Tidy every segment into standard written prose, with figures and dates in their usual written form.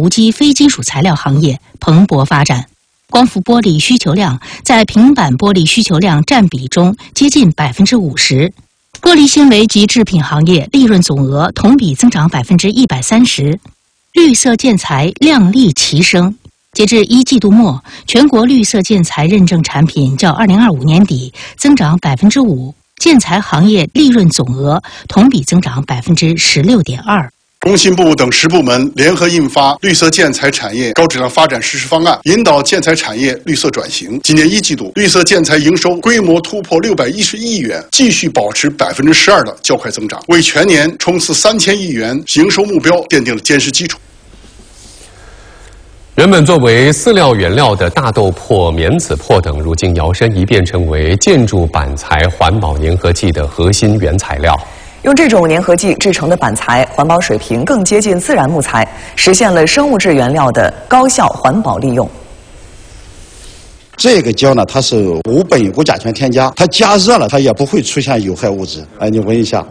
无机非金属材料行业蓬勃发展。光伏玻璃需求量在平板玻璃需求量占比中接近50%，玻璃纤维及制品行业利润总额同比增长130%，绿色建材亮丽齐升。截至1季度末，全国绿色建材认证产品较2025年底增长5%，建材行业利润总额同比增长16.2%。 工信部等10部门联合印发《绿色建材产业高质量发展实施方案》，引导建材产业绿色转型。今年1季度，绿色建材营收规模突破610亿元，继续保持12%的较快增长，为全年冲刺3000亿元营收目标奠定了坚实基础。 原本作为饲料原料的大豆粕、棉籽粕等，如今摇身一变成为建筑板材环保粘合剂的核心原材料。 用这种粘合剂制成的板材环保水平更接近自然木材，实现了生物质原料的高效环保利用。 这个胶呢，它是无苯无甲醛添加，它加热了它也不会出现有害物质。哎，你闻一下，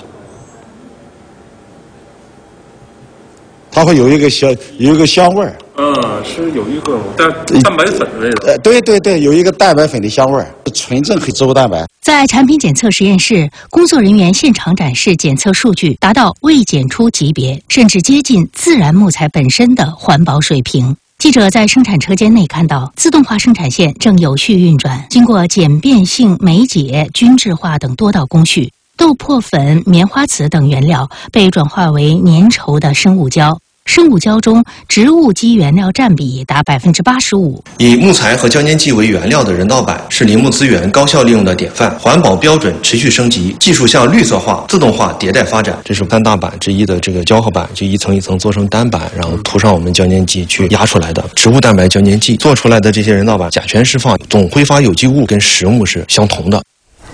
它会有一个香味儿。 是有一个蛋白粉味的。 对，有一个蛋白粉的香味儿，纯正植物蛋白。 在产品检测实验室，工作人员现场展示检测数据达到未检出级别，甚至接近自然木材本身的环保水平。记者在生产车间内看到，自动化生产线正有序运转，经过简便性酶解、均质化等多道工序，豆粕粉、棉花籽等原料被转化为粘稠的生物胶。生物胶中植物基原料占比达85%。 以木材和胶粘剂为原料的人造板是林木资源高效利用的典范，环保标准持续升级，技术向绿色化、自动化迭代发展。这是3大板之一的这个胶合板，就一层一层做成单板，然后涂上我们胶粘剂去压出来的植物蛋白胶粘剂做出来的这些人造板，甲醛释放、总挥发有机物跟实木是相同的。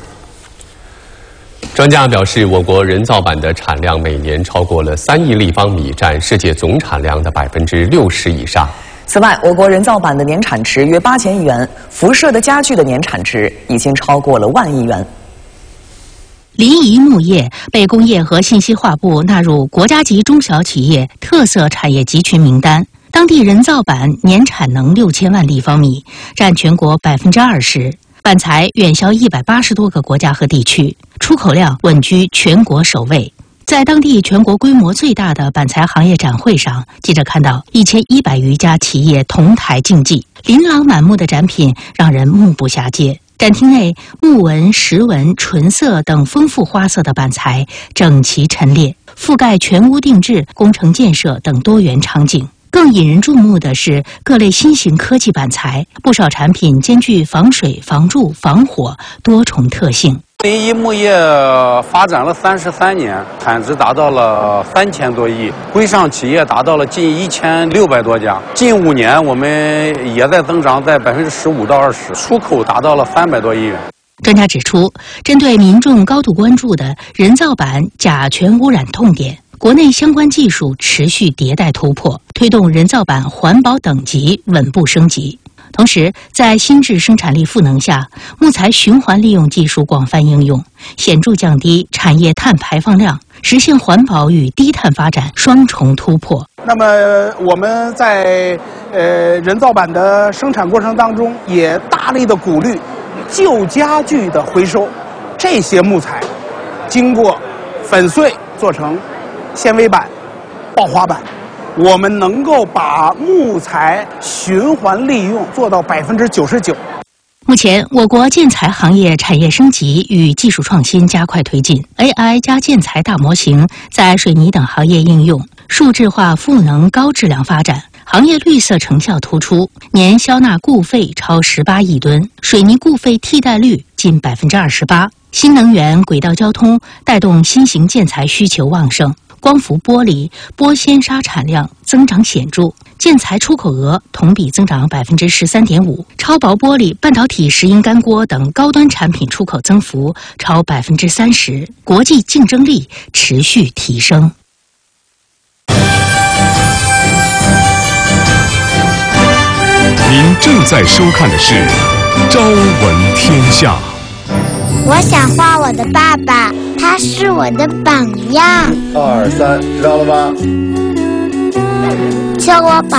专家表示，我国人造板的产量每年超过了3亿立方米，占世界总产量的60%以上。 此外，我国人造板的年产值约8000亿元，辐射的家具的年产值已经超过了1万亿元。 临沂木业被工业和信息化部纳入国家级中小企业特色产业集群名单，当地人造板年产能6000万立方米，占全国20%。板材远销180多个国家和地区，出口量稳居全国首位。在当地全国规模最大的板材行业展会上，记者看到1100余家企业同台竞技，琳琅满目的展品让人目不暇接。展厅内，木纹、石纹、纯色等丰富花色的板材整齐陈列，覆盖全屋定制、工程建设等多元场景。更引人注目的是各类新型科技板材，不少产品兼具防水、防蛀、防火多重特性。 临沂木业发展了33年，产值达到了3000多亿，规上企业达到了近1600多家。近5年我们也在增长，在15%到20%，出口达到了300多亿元。 专家指出，针对民众高度关注的人造板甲醛污染痛点，国内相关技术持续迭代突破，推动人造板环保等级稳步升级。同时，在新质生产力赋能下，木材循环利用技术广泛应用，显著降低产业碳排放量，实现环保与低碳发展双重突破。 那么我们在人造板的生产过程当中，也大力的鼓励旧家具的回收，这些木材经过粉碎做成纤维板、爆花板，我们能够把木材循环利用做到99%。 目前，我国建材行业产业升级与技术创新加快推进 ，AI 加建材大模型在水泥等行业应用，数字化赋能高质量发展，行业绿色成效突出，年销纳固废超18亿吨，水泥固废替代率近28%。新能源、轨道交通带动新型建材需求旺盛，光伏玻璃、玻纤纱产量增长显著，建材出口额同比增长13.5%，超薄玻璃、半导体石英干锅等高端产品出口增幅超30%，国际竞争力持续提升。 您正在收看的是《朝闻天下》。 我想画我的爸爸，他是我的榜样。 2、3，知道了吧？ 叫我